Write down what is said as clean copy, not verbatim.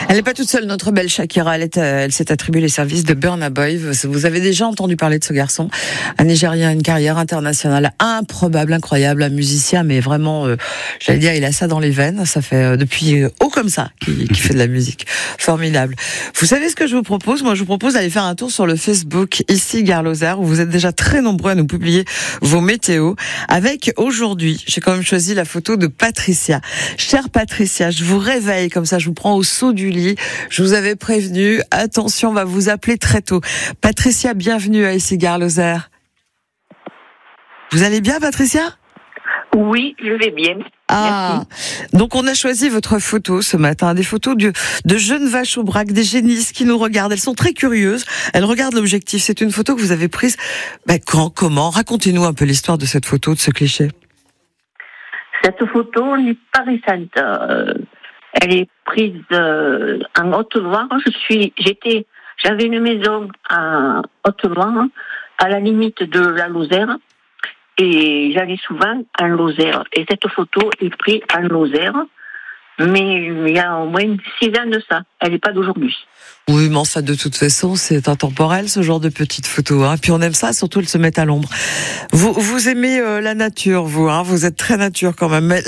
Elle n'est pas toute seule, notre belle Shakira. Elle s'est attribuée les services de Burna Boy. Vous avez déjà entendu parler de ce garçon. Un Nigérien, une carrière internationale improbable, incroyable, un musicien, mais vraiment, j'allais dire, il a ça dans les veines. Ça fait depuis haut comme ça qu'il fait de la musique. Formidable. Vous savez ce que je vous propose? Moi, je vous propose d'aller faire un tour sur le Facebook ici Gare Lozère, où vous êtes déjà très nombreux à nous publier vos météos. Avec aujourd'hui, j'ai quand même choisi la photo de Patricia. Chère Patricia, je vous réveille comme ça, je vous prends au saut du lit. Je vous avais prévenu, attention, on va vous appeler très tôt. Patricia, bienvenue à ici Gare Lozère. Vous allez bien, Patricia? Oui, je vais bien. Ah, merci. Donc on a choisi votre photo ce matin, des photos de jeunes vaches au braque, des génisses qui nous regardent. Elles sont très curieuses, elles regardent l'objectif. C'est une photo que vous avez prise. Comment? Racontez-nous un peu l'histoire de cette photo, de ce cliché. Cette photo n'est pas récente. Elle est prise en Haute-Loire. J'avais une maison en Haute-Loire, à la limite de la Lozère, et j'allais souvent en Lozère. Et cette photo est prise en Lozère, mais il y a au moins 6 ans de ça. Elle n'est pas d'aujourd'hui. Oui, mais ça, de toute façon, c'est intemporel, ce genre de petites photos. Hein. Puis on aime ça, surtout elles se mettent à l'ombre. Vous aimez la nature, vous êtes très nature quand même.